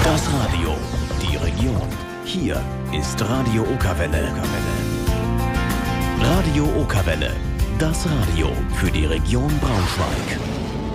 Das Radio, die Region. Hier ist Radio Okerwelle. Radio Okerwelle, das Radio für die Region Braunschweig.